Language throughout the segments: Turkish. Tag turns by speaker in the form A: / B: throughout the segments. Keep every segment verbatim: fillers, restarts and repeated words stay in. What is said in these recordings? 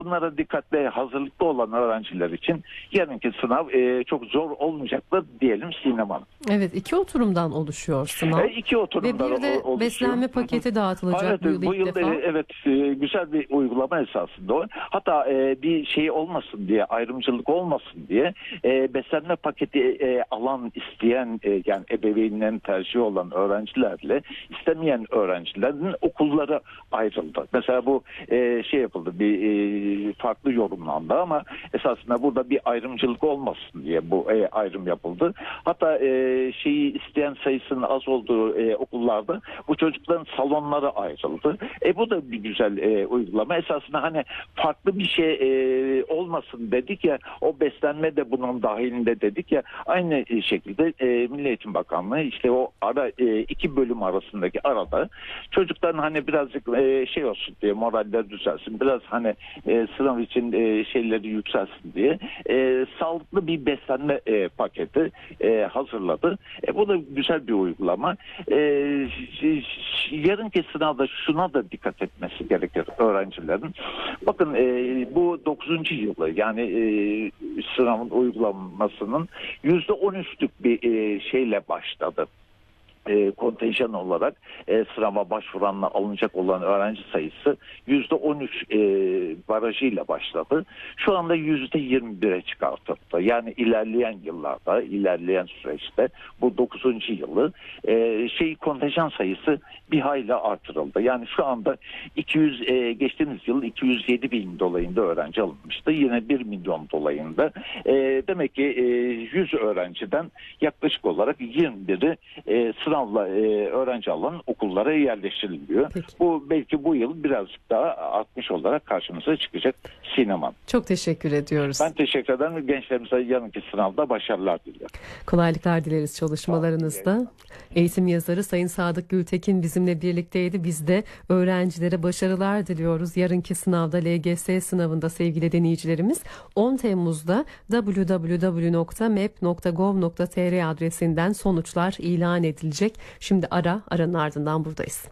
A: Bunlara dikkatli, hazırlıklı olan öğrenciler için yarınki sınav e, çok zor olmayacaktır diyelim Sinem Hanım.
B: Evet, iki oturumdan oluşuyor sınav.
A: E, iki oturumdan
B: Ve bir de
A: oluşuyor.
B: beslenme paketi dağıtılacak
A: evet,
B: bu yıl
A: bu
B: ilk
A: yıl
B: defa.
A: E, evet e, güzel bir uygulama esasında o. Hatta e, bir şey olmasın diye, ayrımcılık olmasın diye e, beslenme paketi e, alan isteyen e, yani ebeveynlerin tercihi olan öğrencilerle istemeyen öğrencilerin okulları ayrıldı. Mesela bu e, şey yapıldı, bir e, farklı yorumlandı ama esasında burada bir ayrımcılık olmasın diye bu e, ayrım yapıldı. Hatta e, şeyi isteyen sayısının az olduğu e, okullarda bu çocukların salonları ayrıldı. E bu da bir güzel e, uygulama. Esasında hani farklı bir şey e, olmasın dedik ya, o beslenme de bunun dahilinde dedik ya, aynı şekilde e, Milli Eğitim Bakanlığı işte o ara e, iki bölüm arasındaki arada çocukların hani birazcık e, şey olsun diye, moraller düzelsin, biraz hani e, sınav için e, şeyleri yükselsin diye e, sağlıklı bir beslenme e, paketi e, hazırladı. E, bu da güzel bir uygulama. E, yarınki sınavda şuna da dikkat etmesi gerekir öğrencilerin. Bakın e, bu dokuzuncu yılı yani e, sınavın uygulanmasının yüzde on üçlük bir e, şeyle başladı. E, kontenjan olarak e, sınava başvuranla alınacak olan öğrenci sayısı yüzde on üç e, barajıyla başladı. Şu anda yüzde yirmi bire çıkartıldı. Yani ilerleyen yıllarda, ilerleyen süreçte bu dokuzuncu yılı e, şey kontenjan sayısı bir hayli artırıldı. Yani şu anda iki yüz e, geçtiğimiz yıl iki yüz yedi bin dolayında öğrenci alınmıştı. Yine bir milyon dolayında. E, demek ki e, yüz öğrenciden yaklaşık olarak yirmi biri e, sınavla e, öğrenci alan okullara yerleştiriliyor.
B: Peki.
A: Bu belki bu yıl birazcık daha artmış olarak karşımıza çıkacak Sinem Hanım.
B: Çok teşekkür ediyoruz.
A: Ben teşekkür ederim. Gençlerimize yarınki sınavda başarılar diliyorum.
B: Kolaylıklar dileriz çalışmalarınızda. Eğitim yazarı Sayın Sadık Gültekin bizimle birlikteydi. Biz de öğrencilere başarılar diliyoruz. Yarınki sınavda, L G S sınavında sevgili dinleyicilerimiz, on Temmuz'da double-u double-u double-u nokta mep nokta gov nokta tr adresinden sonuçlar ilan edilecek. Şimdi ara, aranın ardından buradayız.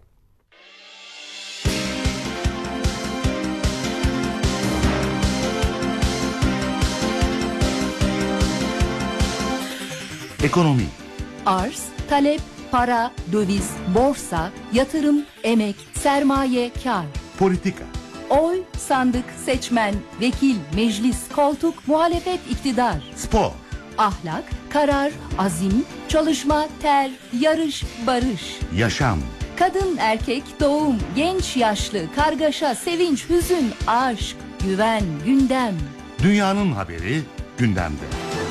C: Ekonomi.
D: Arz, talep, para, döviz, borsa, yatırım, emek, sermaye, kar.
C: Politika.
D: Oy, sandık, seçmen, vekil, meclis, koltuk, muhalefet, iktidar.
C: Spor.
D: Ahlak, karar, azim, çalışma, ter, yarış, barış.
C: Yaşam.
D: Kadın, erkek, doğum, genç, yaşlı, kargaşa, sevinç, hüzün, aşk, güven, gündem.
C: Dünyanın haberi gündemde.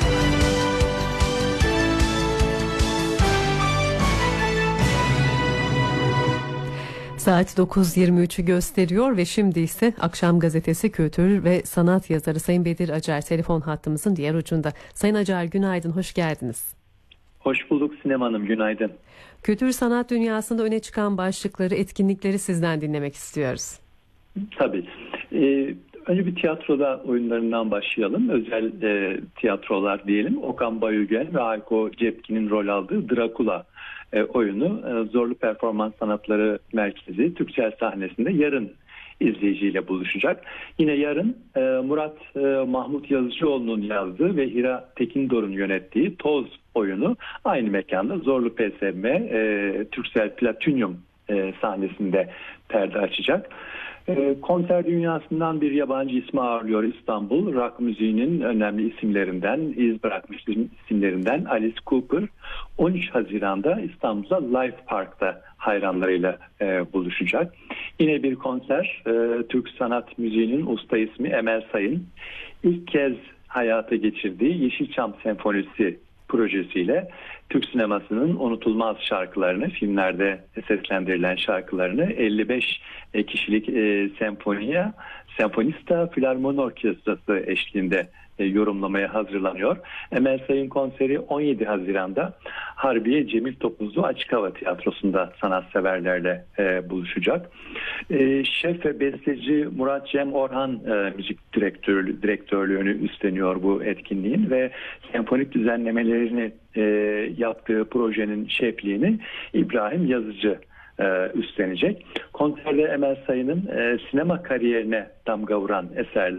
B: Saat dokuz yirmi üçü gösteriyor ve şimdi ise Akşam Gazetesi kültür ve sanat yazarı Sayın Bedir Acar telefon hattımızın diğer ucunda. Sayın Acar, günaydın, hoş geldiniz.
E: Hoş bulduk Sinem Hanım, günaydın.
B: Kültür sanat dünyasında öne çıkan başlıkları, etkinlikleri sizden dinlemek istiyoruz.
E: Tabii. Ee, önce bir tiyatroda oyunlarından başlayalım. Özel e, tiyatrolar diyelim. Okan Bayülgen ve Hayko Cepkin'in rol aldığı Drakula e, oyunu e, Zorlu Performans Sanatları Merkezi Türksel sahnesinde yarın izleyiciyle buluşacak. Yine yarın e, Murat e, Mahmut Yazıcıoğlu'nun yazdığı ve Hira Tekindor'un yönettiği Toz oyunu aynı mekanda Zorlu P S M e, Türksel Platinum e, sahnesinde perde açacak. E, konser dünyasından bir yabancı ismi ağırlıyor İstanbul. Rock müziğinin önemli isimlerinden, iz bırakmış isimlerinden Alice Cooper on üç Haziran'da İstanbul'da Life Park'ta hayranlarıyla e, buluşacak. Yine bir konser, e, Türk sanat müziğinin usta ismi Emel Sayın ilk kez hayata geçirdiği Yeşilçam Senfonisi projesiyle Türk sinemasının unutulmaz şarkılarını, filmlerde seslendirilen şarkılarını elli beş kişilik e, senfoniye, Senfonista Filarmoni Orkestrası eşliğinde e, yorumlamaya hazırlanıyor. Emel Sayın konseri on yedi Haziran'da Harbiye Cemil Topuzlu Açık Hava Tiyatrosu'nda sanatseverlerle e, buluşacak. E, şef ve besteci Murat Cem Orhan e, müzik direktörlüğü, direktörlüğünü üstleniyor bu etkinliğin ve senfonik düzenlemelerini e, yaptığı projenin şefliğini İbrahim Yazıcı e, üstlenecek. Konserde Emel Sayın'ın e, sinema kariyerine damga vuran eserler.